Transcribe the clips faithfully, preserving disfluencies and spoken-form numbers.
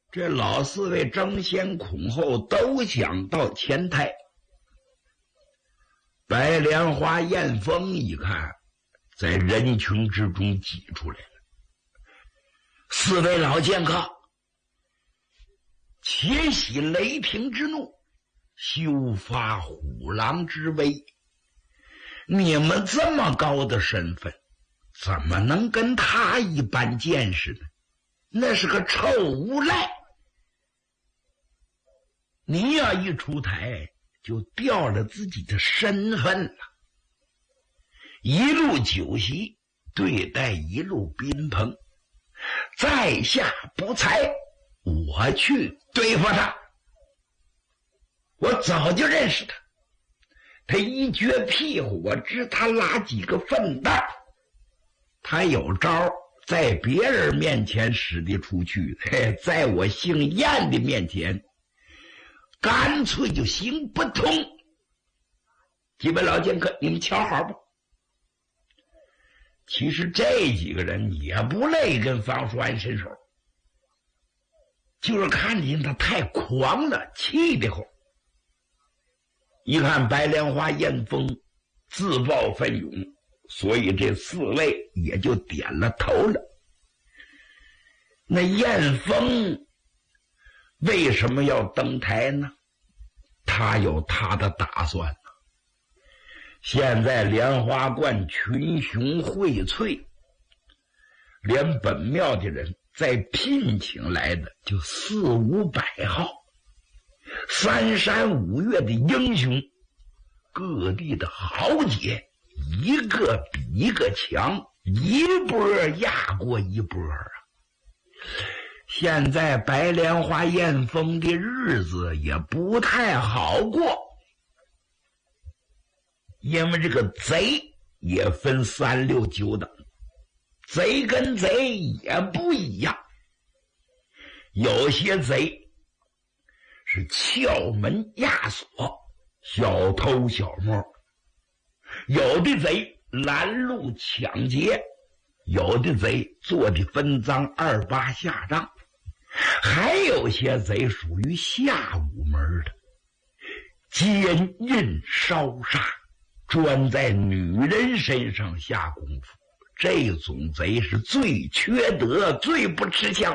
这老四位争先恐后都想到前台。白莲花艳风一看，在人群之中挤出来了。四位老剑客，且息雷霆之怒，休发虎狼之威。你们这么高的身份，怎么能跟他一般见识呢？那是个臭无赖。你要一出台，就掉了自己的身份了。一路酒席，对待一路宾朋，在下不才，我去对付他。我早就认识他，他一撅屁股，我知他拉几个粪蛋。他有招在别人面前使得出去，嘿，在我姓燕的面前干脆就行不通。几位老剑客，你们瞧好吧。其实这几个人也不累跟方叔安伸手，就是看见他太狂了，气得慌。一看白莲花艳风自报奋勇，所以这四位也就点了头了。那艳风为什么要登台呢？他有他的打算。现在莲花观群雄荟萃，连本庙的人再聘请来的就四五百号，三山五岳的英雄，各地的豪杰，一个比一个强，一波压过一波啊！现在白莲花艳风的日子也不太好过，因为这个贼也分三六九等，贼跟贼也不一样。有些贼是撬门压锁，小偷小摸；有的贼拦路抢劫；有的贼做的分赃二八下账；还有些贼属于下五门的，奸淫烧杀，专在女人身上下功夫。这种贼是最缺德，最不吃香。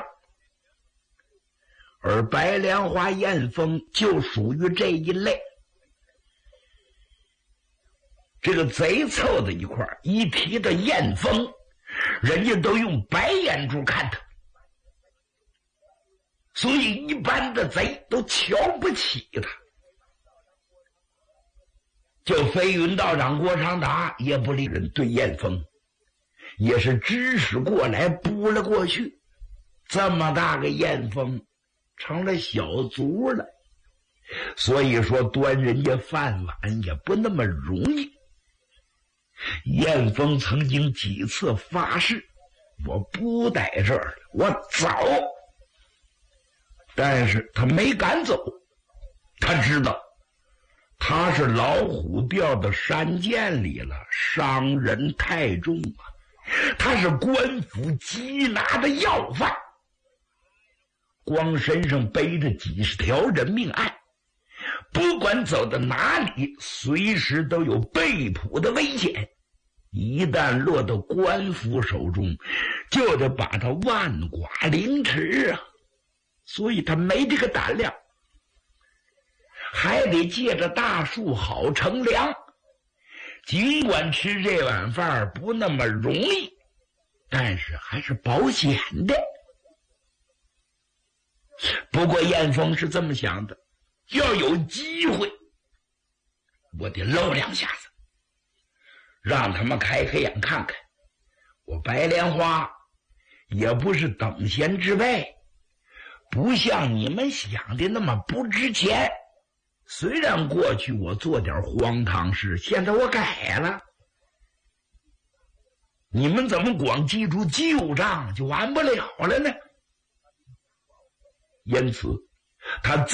而白莲花艳风就属于这一类。这个贼凑在一块儿，一提到艳风，人家都用白眼珠看他，所以一般的贼都瞧不起他。就飞云道长郭长达也不理人，对艳风也是指使过来扑了过去。这么大个艳风成了小卒了，所以说端人家饭碗也不那么容易。艳风曾经几次发誓，我不在这儿了，我走。但是他没敢走，他知道他是老虎掉到山涧里了，伤人太重啊！他是官府缉拿的要犯，光身上背着几十条人命案，不管走到哪里，随时都有被捕的危险。一旦落到官府手中，就得把他万剐凌迟啊！所以他没这个胆量，还得借着大树好乘凉。尽管吃这碗饭不那么容易，但是还是保险的。不过艳风是这么想的，要有机会我得露两下子，让他们开开眼看看，我白莲花也不是等闲之辈，不像你们想的那么不值钱。虽然过去我做点荒唐事，现在我改了，你们怎么光记住旧账就完不了了呢？因此他